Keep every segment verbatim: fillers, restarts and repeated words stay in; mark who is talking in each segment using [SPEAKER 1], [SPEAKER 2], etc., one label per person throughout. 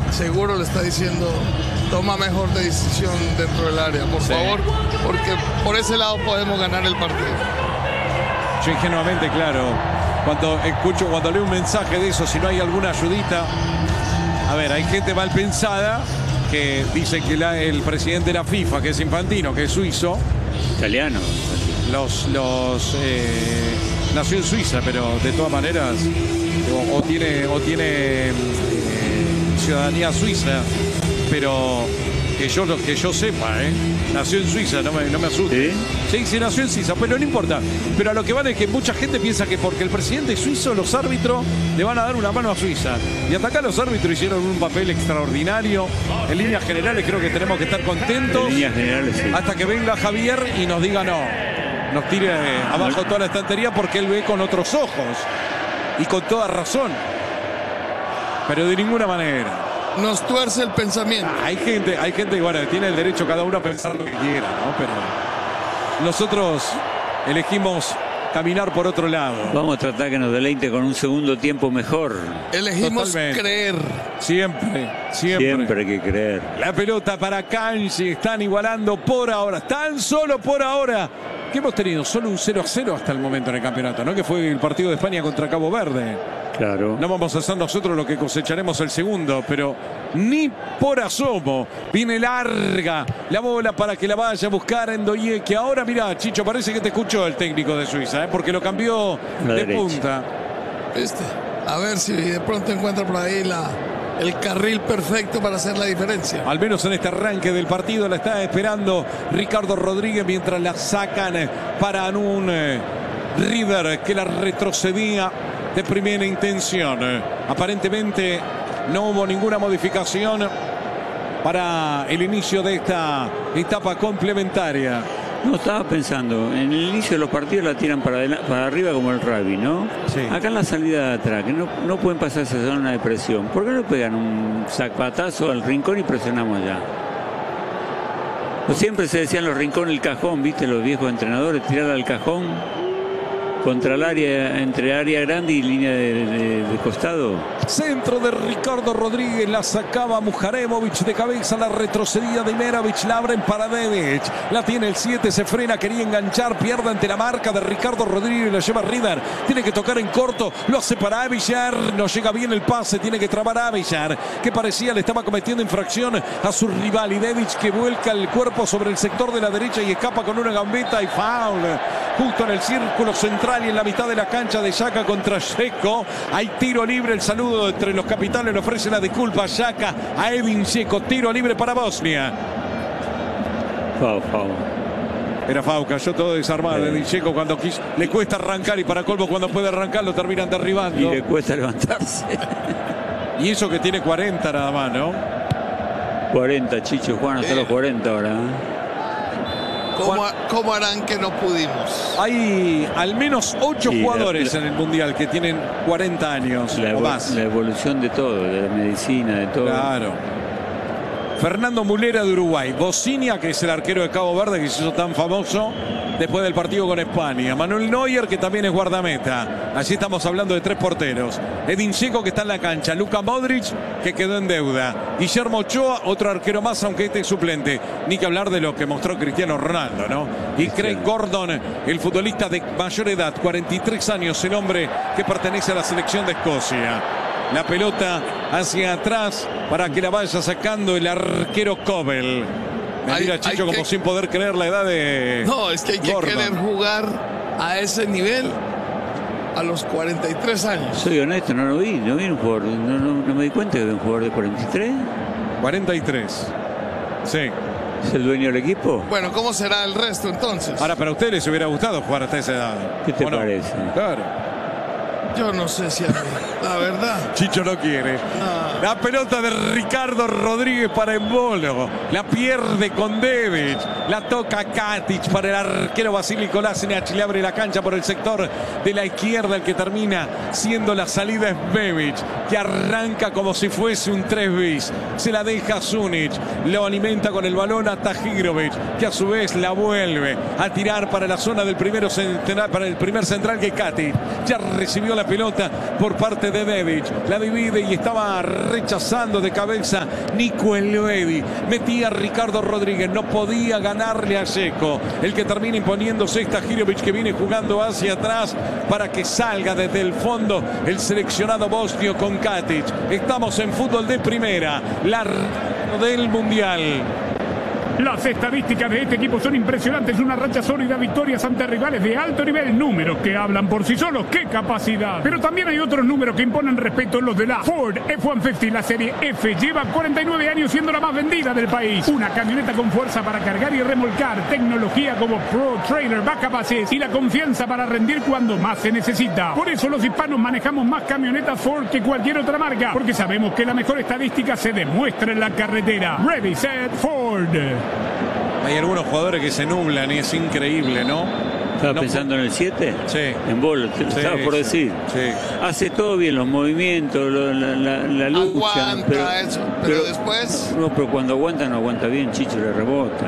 [SPEAKER 1] seguro le está diciendo, toma mejor decisión dentro del área, por sí. favor, porque por ese lado podemos ganar el partido.
[SPEAKER 2] Yo ingenuamente, claro, cuando escucho, cuando leo un mensaje de eso, si no hay alguna ayudita, a ver, hay gente mal pensada que dice que la, el presidente de la FIFA, que es Infantino, que es suizo,
[SPEAKER 3] italiano,
[SPEAKER 2] los, los eh, nació en Suiza, pero de todas maneras o, o tiene, o tiene eh, ciudadanía suiza, pero que yo, que yo sepa, ¿eh? Nació en Suiza, no me, no me asuste. ¿Sí? Sí, sí, nació en Suiza, pero no importa. Pero a lo que vale es que mucha gente piensa que porque el presidente es suizo, los árbitros le van a dar una mano a Suiza. Y hasta acá los árbitros hicieron un papel extraordinario. En líneas generales creo que tenemos que estar contentos.
[SPEAKER 3] En líneas generales, sí.
[SPEAKER 2] Hasta que venga Javier y nos diga no. Nos tire abajo toda la estantería porque él ve con otros ojos. Y con toda razón. Pero de ninguna manera.
[SPEAKER 1] Nos tuerce el pensamiento.
[SPEAKER 2] Hay gente, hay gente que bueno, tiene el derecho cada uno a pensar lo que quiera, ¿no? Pero nosotros elegimos caminar por otro lado.
[SPEAKER 3] Vamos a tratar que nos deleite con un segundo tiempo mejor.
[SPEAKER 1] Elegimos Totalmente. creer.
[SPEAKER 2] Siempre, siempre.
[SPEAKER 3] Siempre hay que creer.
[SPEAKER 2] La pelota para Kanji, están igualando por ahora, tan solo por ahora. Que hemos tenido solo un cero a cero hasta el momento en el campeonato, ¿no? Que fue el partido de España contra Cabo Verde.
[SPEAKER 3] Claro.
[SPEAKER 2] No vamos a hacer nosotros lo que cosecharemos el segundo, pero ni por asomo. Viene larga la bola para que la vaya a buscar Ndoye, que ahora, mira, Chicho, parece que te escuchó el técnico de Suiza, ¿eh? Porque lo cambió
[SPEAKER 3] la
[SPEAKER 2] de
[SPEAKER 3] derecha.
[SPEAKER 2] punta.
[SPEAKER 1] ¿Viste? A ver si de pronto encuentra por ahí la, el carril perfecto para hacer la diferencia.
[SPEAKER 2] Al menos en este arranque del partido la está esperando Ricardo Rodríguez mientras la sacan para un eh, River que la retrocedía de primera intención. Aparentemente no hubo ninguna modificación para el inicio de esta etapa complementaria.
[SPEAKER 3] No, estaba pensando, en el inicio de los partidos la tiran para, para arriba como el rugby, ¿no?
[SPEAKER 2] Sí.
[SPEAKER 3] Acá en la salida de atrás, que no, no pueden pasar esa zona de presión. ¿Por qué no pegan un zapatazo al rincón y presionamos allá? O siempre se decían los rincones, el cajón, ¿viste? Los viejos entrenadores, tirar al cajón contra el área, entre área grande y línea de, de, de costado.
[SPEAKER 2] Centro de Ricardo Rodríguez, la sacaba Mujaremovic de cabeza, la retrocedida de Imerovic, la abren para Devic, la tiene el siete, se frena, quería enganchar, pierde ante la marca de Ricardo Rodríguez, la lleva River, tiene que tocar en corto, lo hace para Avillar, no llega bien el pase, tiene que trabar a Avillar, que parecía le estaba cometiendo infracción a su rival, y Devic que vuelca el cuerpo sobre el sector de la derecha y escapa con una gambeta y foul, justo en el círculo central y en la mitad de la cancha de Xhaka contra Dzeko. Hay tiro libre, el saludo entre los capitanes, le ofrece la disculpa a Xhaka, a Edin Dzeko, tiro libre para Bosnia.
[SPEAKER 3] Fau, fau.
[SPEAKER 2] Era Fau, cayó todo desarmado. Edin Dzeko cuando quiso, le cuesta arrancar y para colmo cuando puede arrancar lo terminan derribando.
[SPEAKER 3] Y le cuesta levantarse.
[SPEAKER 2] Y eso que tiene cuarenta nada más, ¿no?
[SPEAKER 3] cuarenta, Chicho, Juan, hasta eh. los cuarenta ahora, ¿eh?
[SPEAKER 1] ¿Cómo, ¿Cómo harán que no pudimos?
[SPEAKER 2] Hay al menos ocho
[SPEAKER 3] sí,
[SPEAKER 2] jugadores
[SPEAKER 3] la, la,
[SPEAKER 2] en el Mundial que tienen cuarenta años
[SPEAKER 3] la,
[SPEAKER 2] o más.
[SPEAKER 3] La evolución de todo, de la medicina, de todo.
[SPEAKER 2] Claro. Fernando Mulera de Uruguay. Bocinia, que es el arquero de Cabo Verde que se hizo tan famoso después del partido con España. Manuel Neuer, que también es guardameta. Allí estamos hablando de tres porteros. Edin Dzeko, que está en la cancha. Luka Modric, que quedó en deuda. Guillermo Ochoa, otro arquero más, aunque este es suplente. Ni que hablar de lo que mostró Cristiano Ronaldo, ¿no? Y Craig Gordon, el futbolista de mayor edad, cuarenta y tres años, el hombre que pertenece a la selección de Escocia. La pelota hacia atrás para que la vaya sacando el arquero Kobel. Me
[SPEAKER 1] hay,
[SPEAKER 2] mira Chicho
[SPEAKER 1] hay
[SPEAKER 2] como
[SPEAKER 1] que...
[SPEAKER 2] sin poder creer la edad de
[SPEAKER 1] No, es que hay que
[SPEAKER 2] Gordon.
[SPEAKER 1] querer jugar a ese nivel a los cuarenta y tres años.
[SPEAKER 3] Soy honesto, no lo vi, no vi un jugador, no, no, no me di cuenta que era un jugador de cuarenta y tres.
[SPEAKER 2] cuarenta y tres. Sí.
[SPEAKER 3] ¿Es el dueño del equipo?
[SPEAKER 1] Bueno, ¿cómo será el resto entonces?
[SPEAKER 2] Ahora, para ustedes les hubiera gustado jugar hasta esa edad.
[SPEAKER 3] ¿Qué te
[SPEAKER 2] ¿o no?
[SPEAKER 3] parece?
[SPEAKER 2] Claro.
[SPEAKER 1] Yo no sé si a mí, la verdad.
[SPEAKER 2] Chicho no quiere.
[SPEAKER 1] No.
[SPEAKER 2] La pelota de Ricardo Rodríguez para Embolo. La pierde con Devic. La toca Katic para el arquero Vasily Kolasinac. Le abre la cancha por el sector de la izquierda. El que termina siendo la salida es Bebic, que arranca como si fuese un tres bis. Se la deja a Zunic. Lo alimenta con el balón a Tahirovic, que a su vez la vuelve a tirar para la zona del primero central, para el primer central, que Katic ya recibió la pelota por parte de Devic. La divide y estaba rechazando de cabeza Nico Elvedi. Metía a Ricardo Rodríguez, no podía ganarle a Dzeko. El que termina imponiéndose es Tahirović, que viene jugando hacia atrás para que salga desde el fondo el seleccionado bosnio con Katic. Estamos en fútbol de primera, la del Mundial.
[SPEAKER 4] Las estadísticas de este equipo son impresionantes. Una racha sólida, victorias ante rivales de alto nivel. Números que hablan por sí solos. ¡Qué capacidad! Pero también hay otros números que imponen respeto. Los de la Ford F ciento cincuenta. La serie F lleva cuarenta y nueve años siendo la más vendida del país. Una camioneta con fuerza para cargar y remolcar. Tecnología como Pro Trailer, Backup Assist y la confianza para rendir cuando más se necesita. Por eso los hispanos manejamos más camionetas Ford que cualquier otra marca. Porque sabemos que la mejor estadística se demuestra en la carretera. Ready, set, Ford.
[SPEAKER 2] Hay algunos jugadores que se nublan y es increíble, ¿no?
[SPEAKER 3] ¿Estaba
[SPEAKER 2] no
[SPEAKER 3] pensando en el siete?
[SPEAKER 2] Sí.
[SPEAKER 3] En Bolo, te lo
[SPEAKER 2] Sí,
[SPEAKER 3] estaba por
[SPEAKER 2] sí,
[SPEAKER 3] decir.
[SPEAKER 2] sí.
[SPEAKER 3] Hace todo bien, los movimientos, lo- la, la- la lucha.
[SPEAKER 1] Aguanta
[SPEAKER 3] pero,
[SPEAKER 1] eso, pero después-
[SPEAKER 3] No, pero cuando aguanta, no aguanta bien. Chicho le rebota.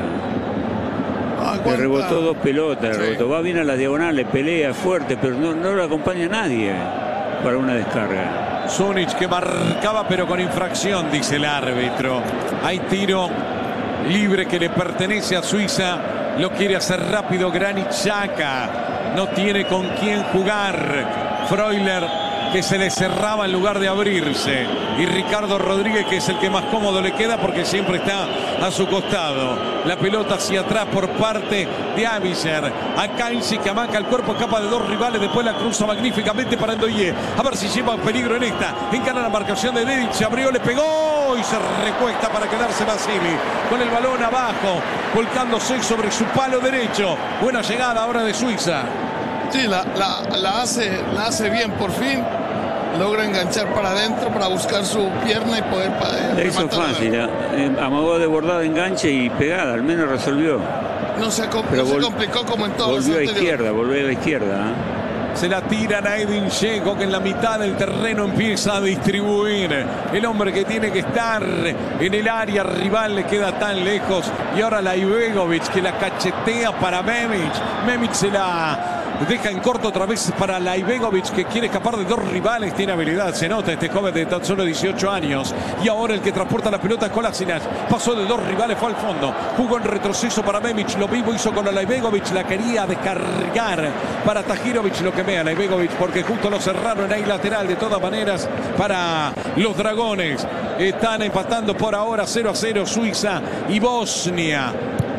[SPEAKER 3] Le
[SPEAKER 1] Aguanta.
[SPEAKER 3] rebotó dos pelotas, le
[SPEAKER 1] Sí.
[SPEAKER 3] rebotó. Va bien a la diagonal, le pelea fuerte, pero no, no lo acompaña nadie para una descarga.
[SPEAKER 2] Zunic que marcaba pero con infracción, dice el árbitro. Hay tiro libre que le pertenece a Suiza. Lo quiere hacer rápido Granit Xhaka. No tiene con quién jugar. Freuler que se le cerraba en lugar de abrirse. Y Ricardo Rodríguez, que es el que más cómodo le queda porque siempre está a su costado. La pelota hacia atrás por parte de Avisher. Akanji que amaca el cuerpo, escapa de dos rivales. Después la cruza magníficamente para Ndoye. A ver si lleva peligro en esta. Encana la marcación de Dedic. Se abrió, le pegó y se recuesta para quedarse Basili. Con el balón abajo, volcándose sobre su palo derecho. Buena llegada ahora de Suiza.
[SPEAKER 1] Sí, la, la, la, hace, la hace bien por fin. Logra enganchar para adentro para buscar su pierna y poder pa-
[SPEAKER 3] Le hizo
[SPEAKER 1] rematar.
[SPEAKER 3] fácil. eh, Amagó de bordada, enganche y pegada. Al menos resolvió.
[SPEAKER 1] No se, com-
[SPEAKER 3] Pero
[SPEAKER 1] no se
[SPEAKER 3] vol-
[SPEAKER 1] complicó como en todos los
[SPEAKER 3] Volvió a
[SPEAKER 1] anteriores.
[SPEAKER 3] izquierda, volvió a la izquierda. ¿eh?
[SPEAKER 2] Se la tiran a Edin Dzeko, que en la mitad del terreno empieza a distribuir. El hombre que tiene que estar en el área rival le queda tan lejos. Y ahora la Ibegovic que la cachetea para Memic. Memic se la deja en corto otra vez para la Ibegovic, que quiere escapar de dos rivales. Tiene habilidad, se nota este joven de tan solo dieciocho años. Y ahora el que transporta la pelota es Kolasinac. Pasó de dos rivales, fue al fondo. Jugó en retroceso para Memic. Lo mismo hizo con la Ibegovic. La quería descargar para Tahirović. Lo que mea la Ibegovic porque justo lo cerraron ahí lateral. De todas maneras, para los dragones están empatando por ahora cero a cero Suiza y Bosnia.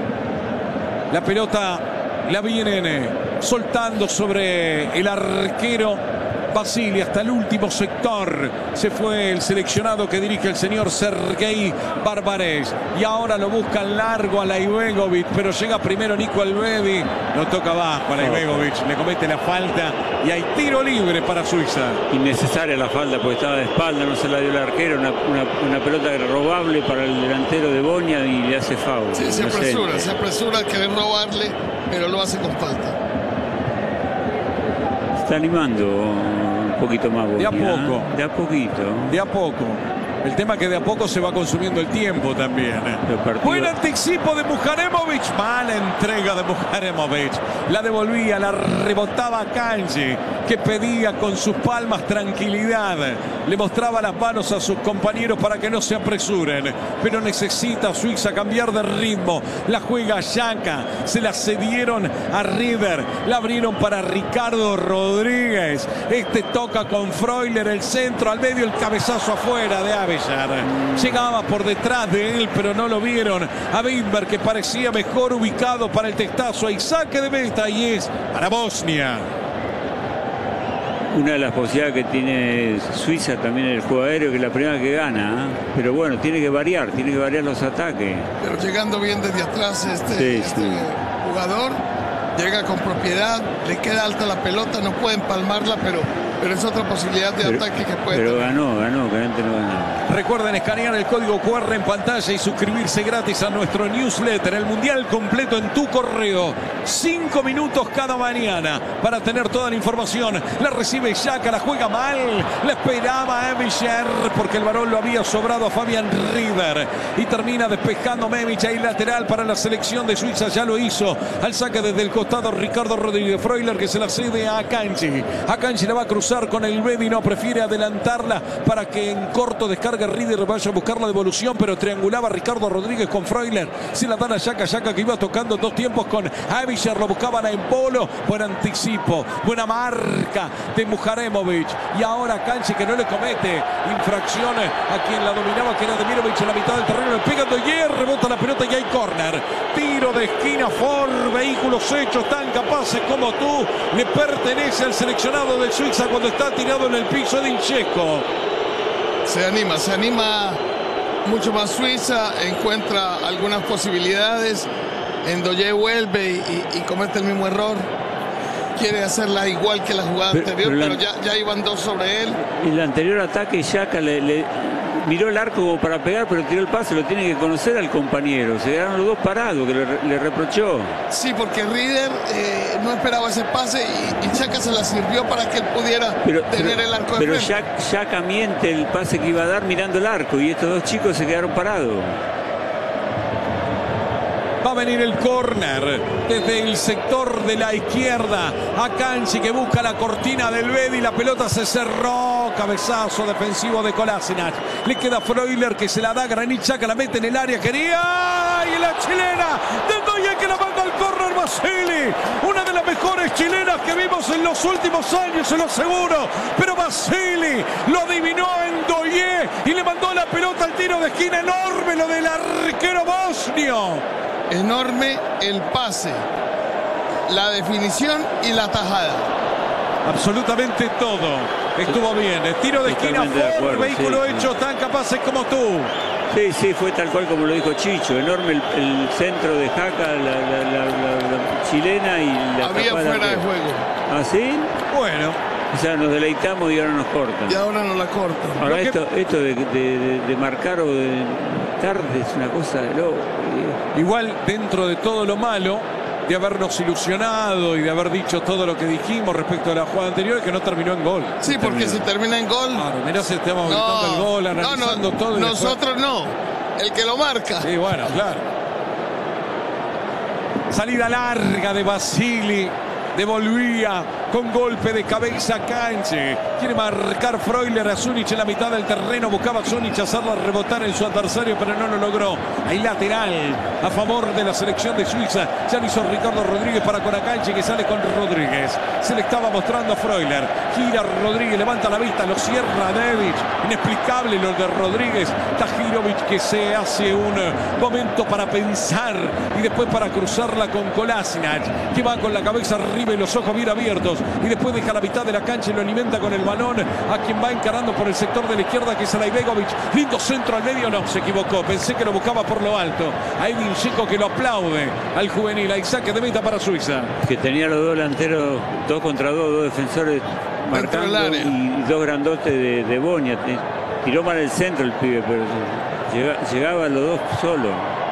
[SPEAKER 2] La pelota la vienen soltando sobre el arquero Basili hasta el último sector. Se fue el seleccionado que dirige el señor Sergei Barbarez. Y ahora lo buscan largo a la Ibegovic, pero llega primero Nico Elvedi. Lo toca abajo a la Ibegovic, le comete la falta y hay tiro libre para Suiza.
[SPEAKER 3] Innecesaria la falta porque estaba de espalda, no se la dio el arquero. Una, una, una pelota robable para el delantero de Bosnia y le hace foul.
[SPEAKER 1] Sí, se
[SPEAKER 3] Inocente.
[SPEAKER 1] apresura, se apresura a querer robarle, pero lo hace con falta.
[SPEAKER 3] Está animando un poquito más Bosnia.
[SPEAKER 2] De a poco.
[SPEAKER 3] ¿eh? De a poquito.
[SPEAKER 2] De a poco. El tema que de a poco se va consumiendo el tiempo también.
[SPEAKER 3] partido-
[SPEAKER 2] Buen anticipo de Muharemovic. Mala entrega de Muharemovic. La devolvía, la rebotaba a Kanji, que pedía con sus palmas tranquilidad. Le mostraba las manos a sus compañeros para que no se apresuren. Pero necesita Suiza cambiar de ritmo. La juega Xhaka. Se la cedieron a River. La abrieron para Ricardo Rodríguez. Este toca con Freuler, el centro al medio, el cabezazo afuera de Aves. Llegaba por detrás de él, pero no lo vieron. A Wimber, que parecía mejor ubicado para el testazo. Hay saque de meta y es para Bosnia.
[SPEAKER 3] Una de las posibilidades que tiene Suiza también en el juego aéreo, que es la primera que gana. ¿eh? Pero bueno, tiene que variar, tiene que variar los ataques.
[SPEAKER 1] Pero llegando bien desde atrás este,
[SPEAKER 3] Sí,
[SPEAKER 1] este
[SPEAKER 3] sí.
[SPEAKER 1] jugador, llega con propiedad, le queda alta la pelota, no puede empalmarla, pero, pero es otra posibilidad de
[SPEAKER 3] Pero,
[SPEAKER 1] ataque que puede
[SPEAKER 3] pero
[SPEAKER 1] tener.
[SPEAKER 3] ganó, ganó, que antes no ganó.
[SPEAKER 2] Recuerden escanear el código cu erre en pantalla y suscribirse gratis a nuestro newsletter. El mundial completo en tu correo. Cinco minutos cada mañana para tener toda la información. La recibe Xhaka, la juega mal. La esperaba Emisher porque el varón lo había sobrado a Fabian River. Y termina despejando Memic ahí lateral para la selección de Suiza. Ya lo hizo. Al saque desde el costado Ricardo Rodríguez. Freuler que se la cede a Akanji. Akanji la va a cruzar cruzar con el Bedi, no prefiere adelantarla para que en corto descargue Rieder, vaya a buscar la devolución, pero triangulaba Ricardo Rodríguez con Freuler. Se la dan a Yaka, Yaka que iba tocando dos tiempos con Avisher, lo buscaban a Embolo. Buen anticipo, buena marca de Muharemovic. Y ahora Kanji que no le comete infracciones a quien la dominaba, que era Demirovic en la mitad del terreno. Le pega Doyer, rebota la pelota y hay córner. Tiro de esquina, Ford, vehículos hechos tan capaces como tú. Le pertenece al seleccionado de Suiza cuando está tirado en el piso de Incheco.
[SPEAKER 1] Se anima, se anima mucho más Suiza, encuentra algunas posibilidades. Endoye vuelve y, y comete el mismo error. Quiere hacerla igual que la jugada pero, anterior, pero, la, pero ya, ya iban dos sobre él.
[SPEAKER 3] En el anterior ataque, Yaka le, le miró el arco como para pegar, pero tiró el pase, lo tiene que conocer al compañero. Se quedaron los dos parados, que le, le reprochó.
[SPEAKER 1] Sí, porque Rieder eh, no esperaba ese pase y, y Yaka se la sirvió para que él pudiera pero, tener
[SPEAKER 3] pero,
[SPEAKER 1] el arco de
[SPEAKER 3] pero
[SPEAKER 1] frente.
[SPEAKER 3] Pero Yaka miente el pase que iba a dar mirando el arco y estos dos chicos se quedaron parados.
[SPEAKER 2] Va a venir el córner desde el sector de la izquierda. Akanji que busca la cortina del Bedi. La pelota se cerró. Cabezazo defensivo de Kolasinac. Le queda Freuler que se la da. Granit Xhaka la mete en el área. Quería. Y la chilena de Ndoye que la manda al córner. Basili. Una de las mejores chilenas que vimos en los últimos años, se lo aseguro. Pero Basili lo adivinó en Ndoye y le mandó la pelota al tiro de esquina. Enorme lo del arquero bosnio.
[SPEAKER 1] Enorme el pase, la definición y la tajada.
[SPEAKER 2] Absolutamente todo estuvo bien. El tiro de esquina, Ford, vehículo sí, hecho sí. Tan capaces como tú.
[SPEAKER 3] Sí, sí, fue tal cual como lo dijo Chicho. Enorme el, el centro de Xhaka, la, la, la, la, la chilena y la
[SPEAKER 1] había fuera de, de juego.
[SPEAKER 3] ¿Ah, sí?
[SPEAKER 2] Bueno.
[SPEAKER 3] O sea, nos deleitamos y ahora nos cortan.
[SPEAKER 1] Y ahora nos la cortan.
[SPEAKER 3] Ahora esto, que... esto de, de, de, de marcar o de tarde es una cosa de loco.
[SPEAKER 2] Igual, dentro de todo lo malo, de habernos ilusionado y de haber dicho todo lo que dijimos respecto a la jugada anterior, que no terminó en gol.
[SPEAKER 1] Sí, porque terminó. Si termina en gol...
[SPEAKER 2] Claro, mirá si estamos no, gritando el gol, analizando
[SPEAKER 1] no, no,
[SPEAKER 2] todo.
[SPEAKER 1] Nosotros después... no, el que lo marca.
[SPEAKER 2] Sí, bueno, claro. Salida larga de Basili. Devolvía con golpe de cabeza Kanji. Quiere marcar Freuler a Zunic en la mitad del terreno. Buscaba Zunic hacerla rebotar en su adversario, pero no lo logró. Hay lateral a favor de la selección de Suiza. Ya lo hizo Ricardo Rodríguez para con Akanji, que sale con Rodríguez. Se le estaba mostrando a Freuler. Gira Rodríguez, levanta la vista, lo cierra Devic. Inexplicable lo de Rodríguez. Tahirovic que se hace un momento para pensar y después para cruzarla con Kolasinac, que va con la cabeza arriba y los ojos bien abiertos, y después deja la mitad de la cancha y lo alimenta con el balón a quien va encarando por el sector de la izquierda, que es Alaibegovic. Lindo centro al medio, no, se equivocó, pensé que lo buscaba por lo alto. A Edin Dzeko que lo aplaude al juvenil. Hay saque de meta para Suiza, que tenía los dos delanteros, dos contra dos, dos defensores marcando y dos grandotes de, de Bonia. Tiró mal el centro el pibe, pero llega, llegaba a los dos solo.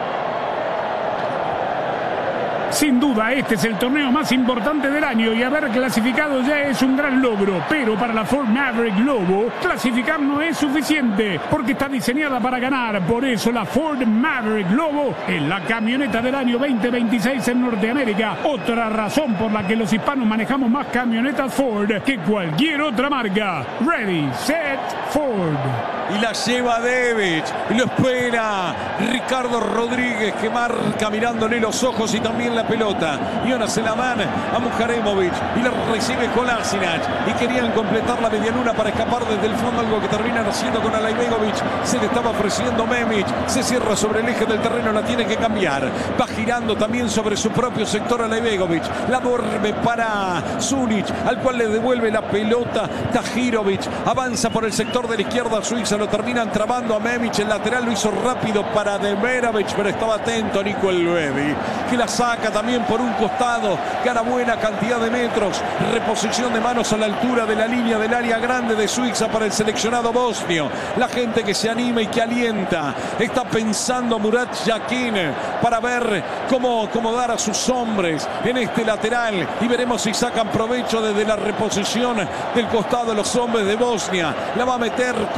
[SPEAKER 4] Sin duda, este es el torneo más importante del año y haber clasificado ya es un gran logro. Pero para la Ford Maverick Lobo, clasificar no es suficiente porque está diseñada para ganar. Por eso la Ford Maverick Lobo es la camioneta del año veinte veintiséis en Norteamérica. Otra razón por la que los hispanos manejamos más camionetas Ford que cualquier otra marca. Ready, set, Ford.
[SPEAKER 2] Y la lleva Devic y lo espera Ricardo Rodríguez, que marca mirándole los ojos y también la pelota. Y ahora se la dan a Muharemovic y la recibe Kolasinac y querían completar la medialuna para escapar desde el fondo, algo que terminan haciendo con Alaibegovic. Se le estaba ofreciendo Memic, se cierra sobre el eje del terreno, la tiene que cambiar. Va girando también sobre su propio sector Alaibegovic, la duerme para Zunic, al cual le devuelve la pelota Tahirovic. Avanza por el sector de la izquierda Suiza, lo terminan trabando a Memic. El lateral lo hizo rápido para Demirovic, pero estaba atento Nico Elvedi, que la saca también por un costado, gana buena cantidad de metros. Reposición de manos a la altura de la línea del área grande de Suiza para el seleccionado bosnio. La gente que se anima y que alienta. Está pensando Murat Yakin para ver cómo acomodar a sus hombres en este lateral, y veremos si sacan provecho desde la reposición del costado los hombres de Bosnia. La va a meter con las manos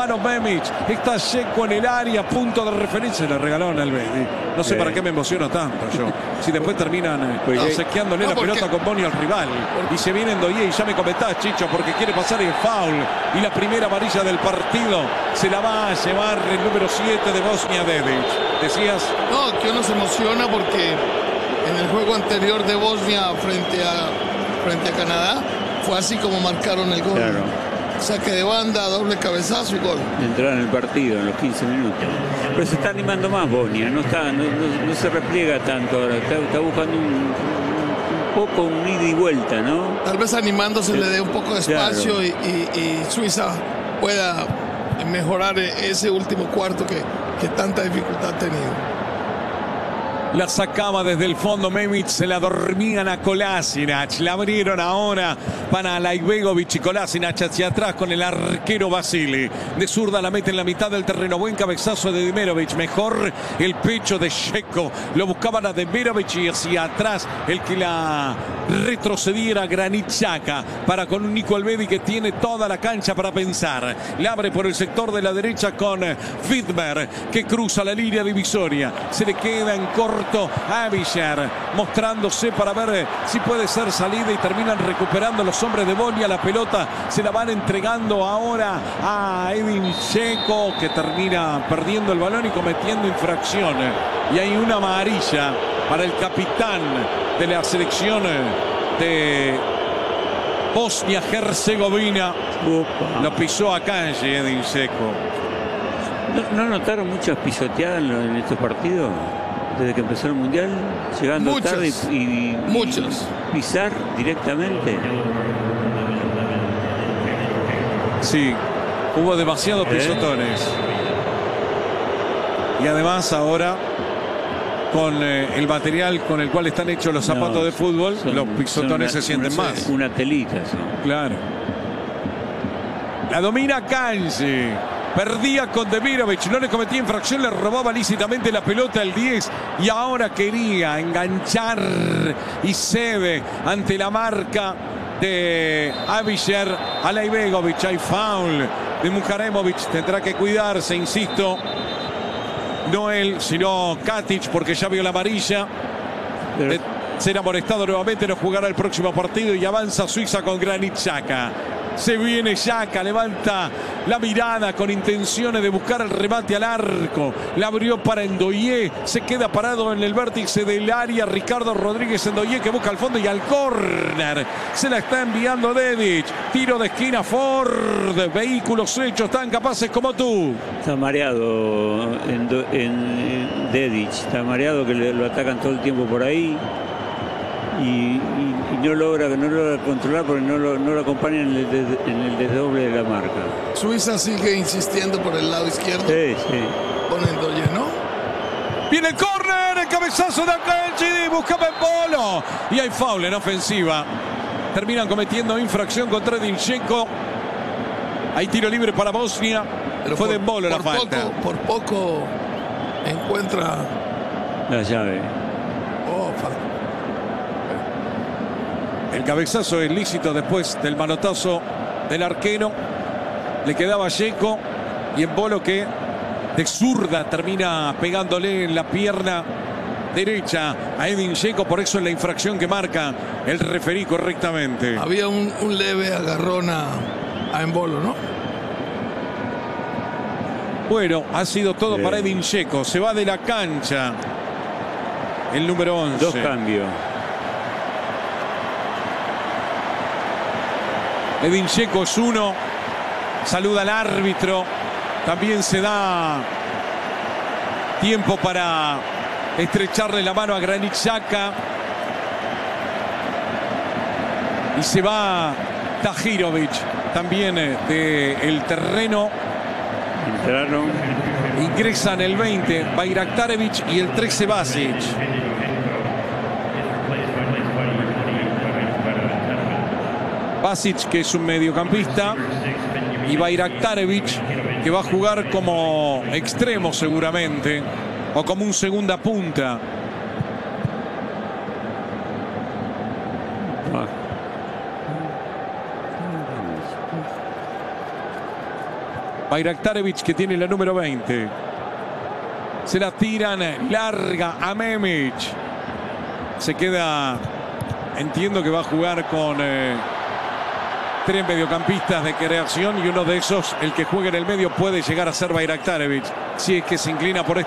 [SPEAKER 2] mano Memic. Está Dzeko en el área, punto de referencia. Le regalaron al Bedi. No sé
[SPEAKER 3] sí.
[SPEAKER 2] para qué me emociono tanto yo. Si después terminan eh, obsequiándole
[SPEAKER 1] no,
[SPEAKER 2] la
[SPEAKER 1] porque...
[SPEAKER 2] pelota con Boni al rival. Y se viene Ndoye y ya me comentás, Chicho, porque quiere pasar el foul. Y la primera amarilla del partido se la va a llevar el número siete de Bosnia, Dedić. Decías.
[SPEAKER 1] No, que uno se emociona porque en el juego anterior de Bosnia frente a, frente a Canadá fue así como marcaron el gol.
[SPEAKER 3] Claro.
[SPEAKER 1] Saque de banda, doble cabezazo y gol.
[SPEAKER 3] Entró en el partido en los quince minutos. Pero se está animando más Bosnia, no, está, no, no, no se repliega tanto ahora, está, está buscando un, un poco un ida y vuelta, ¿no?
[SPEAKER 1] Tal vez animándose
[SPEAKER 3] sí.
[SPEAKER 1] le dé un poco de espacio, claro. y, y, y Suiza pueda mejorar ese último cuarto que, que tanta dificultad ha tenido.
[SPEAKER 2] La sacaba desde el fondo Memic, se la dormían a Kolasinac. La abrieron ahora para Alaibegovic y Kolasinac hacia atrás con el arquero Vasili. De zurda la mete en la mitad del terreno. Buen cabezazo de Demirovic. Mejor el pecho de Dzeko. Lo buscaban a Demirovic y hacia atrás el que la retrocediera Granit Xhaka para con un Nico Elvedi que tiene toda la cancha para pensar. Le abre por el sector de la derecha con Widmer que cruza la línea divisoria. Se le queda en corto a Villar, mostrándose para ver si puede ser salida y terminan recuperando los hombres de Bosnia. La pelota se la van entregando ahora a Edin Dzeko, que termina perdiendo el balón y cometiendo infracción. Y hay una amarilla para el capitán de la selección de Bosnia-Herzegovina. Lo pisó a calle Edin Dzeko.
[SPEAKER 3] ¿No, ¿No notaron muchas pisoteadas en estos partidos? Desde que empezó el Mundial, llegando
[SPEAKER 1] muchas,
[SPEAKER 3] tarde y, y,
[SPEAKER 1] muchas.
[SPEAKER 3] y pisar directamente.
[SPEAKER 2] Sí, hubo demasiados pisotones. ¿Eh? Y además ahora, con eh, el material con el cual están hechos los zapatos no, de fútbol, son, los pisotones una, se sienten
[SPEAKER 3] una,
[SPEAKER 2] más.
[SPEAKER 3] Una telita. Son.
[SPEAKER 2] Claro. La domina Kanji. Perdía con Demirovic, no le cometía infracción, le robaba lícitamente la pelota al diez y ahora quería enganchar y cede ante la marca de Abiyer Alaibegovic. Hay foul de Muharemovic, tendrá que cuidarse, insisto, no él, sino Katic, porque ya vio la amarilla. Pero... será amonestado nuevamente, no jugará el próximo partido y avanza Suiza con Granit Xhaka. Se viene Xhaka, levanta la mirada con intenciones de buscar el remate al arco. La abrió para Ndoye, se queda parado en el vértice del área Ricardo Rodríguez. Ndoye que busca al fondo y al córner. Se la está enviando Dedić. Tiro de esquina Ford. Vehículos hechos tan capaces como tú.
[SPEAKER 3] Está mareado en, en, en Dedić. Está mareado que le, lo atacan todo el tiempo por ahí. Y, y, y no logra no logra controlar porque no lo, no lo acompañan en el, des, en el desdoble de la marca.
[SPEAKER 1] Suiza sigue insistiendo por el lado izquierdo.
[SPEAKER 3] Sí, sí.
[SPEAKER 1] Con Ndoye, ¿no?
[SPEAKER 2] Viene el córner, el cabezazo de Akanji, buscaba en Bolo. Y hay foul en ofensiva. Terminan cometiendo infracción contra Edin Dzeko. Hay tiro libre para Bosnia. Pero fue de Bolo la falta.
[SPEAKER 1] Poco, por poco encuentra
[SPEAKER 3] la llave.
[SPEAKER 1] Oh, falta.
[SPEAKER 2] El cabezazo es lícito después del manotazo del arquero. Le quedaba Dzeko y en Bolo que de zurda termina pegándole en la pierna derecha a Edin Dzeko. Por eso es la infracción que marca el referí correctamente.
[SPEAKER 1] Había un, un leve agarrón a, a Embolo, ¿no?
[SPEAKER 2] Bueno, ha sido todo
[SPEAKER 3] sí.
[SPEAKER 2] para Edin Dzeko. Se va de la cancha el número once.
[SPEAKER 3] Dos cambios.
[SPEAKER 2] Edin Dzeko es uno, saluda al árbitro, también se da tiempo para estrecharle la mano a Granit Xhaka y se va Tahirovic también del terreno.
[SPEAKER 3] Entraron.
[SPEAKER 2] Ingresan el veinte Bayraktarevic y el trece Basic. Basic, que es un mediocampista, y Bayraktarevic, que va a jugar como extremo seguramente, o como un segunda punta. Bayraktarević, que tiene la número veinte. Se la tiran larga a Memic. Se queda, entiendo que va a jugar con eh, tres mediocampistas de creación y uno de esos, el que juega en el medio, puede llegar a ser Bayraktarević, si es que se inclina por este